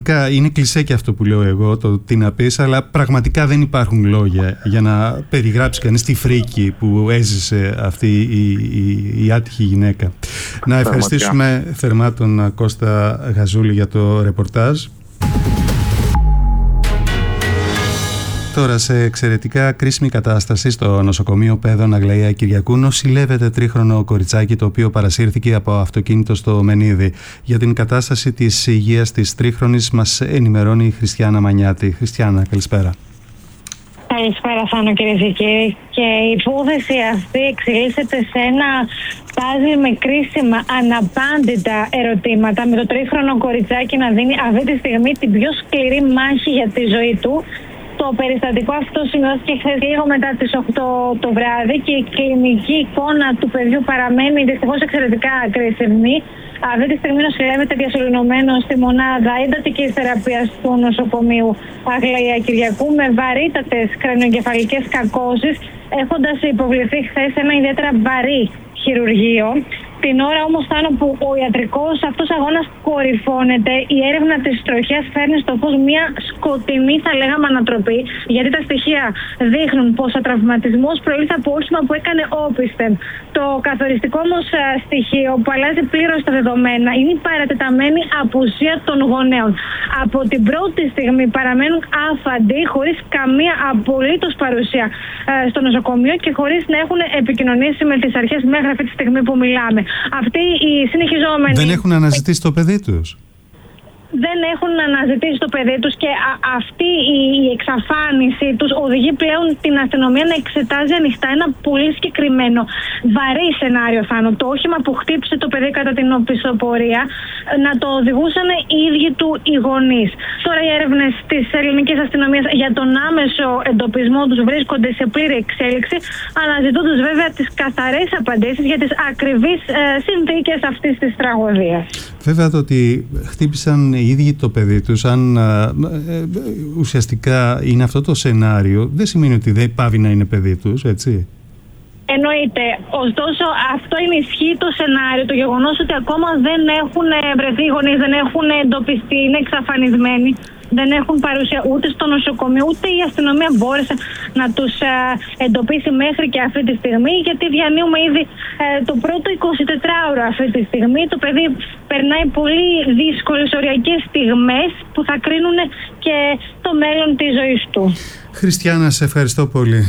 Είναι κλισέ και αυτό που λέω εγώ, το τι να πεις, αλλά πραγματικά δεν υπάρχουν λόγια για να περιγράψει κανείς τη φρίκη που έζησε αυτή η άτυχη γυναίκα. Να ευχαριστήσουμε θερμά τον Κώστα Γαζούλη για το ρεπορτάζ. Τώρα, σε εξαιρετικά κρίσιμη κατάσταση στο νοσοκομείο Παίδων Αγλαία Κυριακού νοσηλεύεται τρίχρονο κοριτσάκι το οποίο παρασύρθηκε από αυτοκίνητο στο Μενίδη. Για την κατάσταση της υγείας της τρίχρονης μας ενημερώνει η Χριστιάνα Μανιάτη. Χριστιάνα, καλησπέρα. Καλησπέρα, Θάνο, κυρίες και κύριοι. Και η υπόθεση αυτή εξελίσσεται σε ένα πάζλ με κρίσιμα αναπάντητα ερωτήματα, με το τρίχρονο κοριτσάκι να δίνει αυτή τη στιγμή την πιο σκληρή μάχη για τη ζωή του. Το περιστατικό αυτό σημειώθηκε χθες λίγο μετά τις 8 το βράδυ και η κλινική εικόνα του παιδιού παραμένει δυστυχώς εξαιρετικά κρίσιμη. Αυτή τη στιγμή νοσηλεύεται διασωληνωμένο στη μονάδα εντατικής θεραπείας του νοσοκομείου Αγλαία Κυριακού με βαρύτατες κρανιοεγκεφαλικές κακώσεις, έχοντας υποβληθεί χθες σε ένα ιδιαίτερα βαρύ χειρουργείο. Την ώρα όμως, Θάνο, που ο ιατρικός αυτός αγώνας κορυφώνεται, η έρευνα της τροχιάς φέρνει στο φως μια σκοτεινή, θα λέγαμε, ανατροπή, γιατί τα στοιχεία δείχνουν πως ο τραυματισμός προήλθε από όχημα που έκανε όπισθεν. Το καθοριστικό όμως στοιχείο που αλλάζει πλήρως τα δεδομένα είναι η παρατεταμένη απουσία των γονέων. Από την πρώτη στιγμή παραμένουν άφαντοι, χωρίς καμία απολύτως παρουσία στο νοσοκομείο και χωρίς να έχουν επικοινωνήσει με τις αρχές μέχρι αυτή τη στιγμή που μιλάμε. Αυτοί οι συνεχιζόμενοι... Δεν έχουν αναζητήσει το παιδί τους. Δεν έχουν αναζητήσει το παιδί τους και αυτή η εξαφάνιση τους οδηγεί πλέον την αστυνομία να εξετάζει ανοιχτά ένα πολύ συγκεκριμένο βαρύ σενάριο, Θάνο. Το όχημα που χτύπησε το παιδί κατά την οπισθοπορία να το οδηγούσαν οι ίδιοι του οι γονείς. Τώρα οι έρευνες της ελληνικής αστυνομίας για τον άμεσο εντοπισμό τους βρίσκονται σε πλήρη εξέλιξη, αναζητώντας βέβαια τις καθαρές απαντήσεις για τις ακριβείς συνθήκες αυτής της τραγωδίας. Βέβαια, το ότι χτύπησαν οι ίδιοι το παιδί τους, αν ουσιαστικά είναι αυτό το σενάριο, δεν σημαίνει ότι δεν πάβει να είναι παιδί τους, έτσι. Εννοείται. Ωστόσο, αυτό ενισχύει το σενάριο, το γεγονός ότι ακόμα δεν έχουν βρεθεί οι γονείς, δεν έχουν εντοπιστεί, είναι εξαφανισμένοι. Δεν έχουν παρουσία ούτε στο νοσοκομείο, ούτε η αστυνομία μπόρεσε να τους εντοπίσει μέχρι και αυτή τη στιγμή, γιατί διανύουμε ήδη το πρώτο 24ωρο αυτή τη στιγμή. Το παιδί περνάει πολύ δύσκολες οριακές στιγμές που θα κρίνουν και το μέλλον της ζωής του. Χριστιάνα, σε ευχαριστώ πολύ.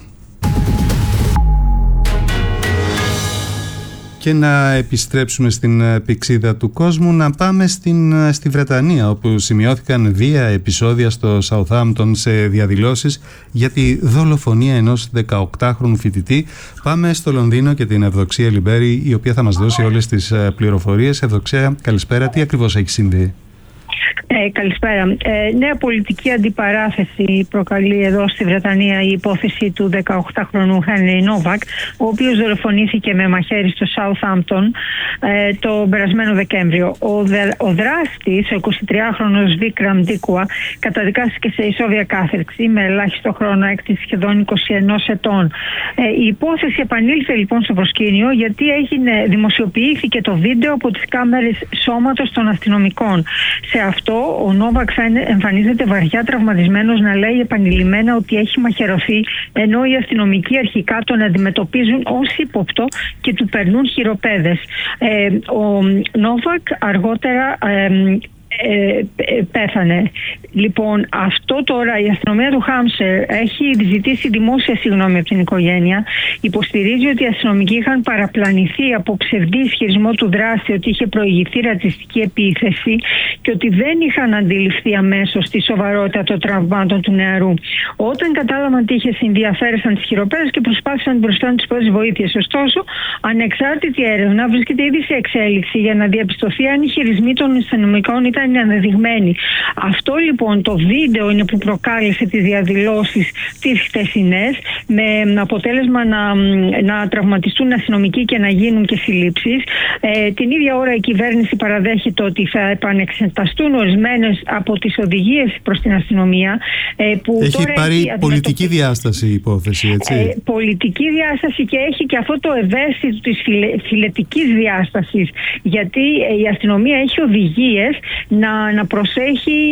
Και να επιστρέψουμε στην πυξίδα του κόσμου, να πάμε στη Βρετανία, όπου σημειώθηκαν βία επεισόδια στο Southampton σε διαδηλώσεις για τη δολοφονία ενός 18χρονου φοιτητή. Πάμε στο Λονδίνο και την Ευδοξία Λιμπέρη, η οποία θα μας δώσει όλες τις πληροφορίες. Ευδοξία, καλησπέρα. Τι ακριβώς έχει συμβεί? Καλησπέρα. Νέα πολιτική αντιπαράθεση προκαλεί εδώ στη Βρετανία η υπόθεση του 18χρονου Henry Novak, ο οποίος δολοφονήθηκε με μαχαίρι στο Southampton το περασμένο Δεκέμβριο. Ο δράστης, ο 23χρονος Vikram Dikwa, καταδικάστηκε σε ισόβια κάθερξη με ελάχιστο χρόνο έκτηση σχεδόν 21 ετών. Η υπόθεση επανήλθε λοιπόν στο προσκήνιο, γιατί δημοσιοποιήθηκε το βίντεο από τις κάμερες σώματος των αστυνομικών. Σε αυτό ο Νόβακ εμφανίζεται βαριά τραυματισμένος να λέει επανειλημμένα ότι έχει μαχαιρωθεί, ενώ οι αστυνομικοί αρχικά τον αντιμετωπίζουν ως ύποπτο και του περνούν χειροπέδες. Ο Νόβακ αργότερα πέθανε. Λοιπόν, αυτό τώρα η αστυνομία του Χάμσερ έχει ζητήσει δημόσια συγγνώμη από την οικογένεια. Υποστηρίζει ότι οι αστυνομικοί είχαν παραπλανηθεί από ψευδή ισχυρισμό του δράστη ότι είχε προηγηθεί ρατσιστική επίθεση και ότι δεν είχαν αντιληφθεί αμέσως τη σοβαρότητα των τραυμάτων του νεαρού. Όταν κατάλαβαν τι είχε συμβεί, αφαίρεσαν τις χειροπέδες και προσπάθησαν να προσφέρουν τις πρώτες βοήθειες. Ωστόσο, ανεξάρτητη έρευνα βρίσκεται ήδη σε εξέλιξη για να διαπιστωθεί αν οι χειρισμοί των αστυνομικών ήταν αναδειγμένοι. Αυτό λοιπόν το βίντεο είναι που προκάλεσε τις διαδηλώσεις τις χτεσινές, με αποτέλεσμα να τραυματιστούν αστυνομικοί και να γίνουν και συλλήψεις. Την ίδια ώρα η κυβέρνηση παραδέχεται ότι θα επανεξεταστούν ορισμένες από τις οδηγίες προς την αστυνομία. Που έχει τώρα πάρει πολιτική διάσταση η υπόθεση, έτσι. Πολιτική διάσταση και έχει και αυτό το ευαίσθητο της φιλετικής διάστασης, γιατί η αστυνομία έχει οδηγίες να προσέχει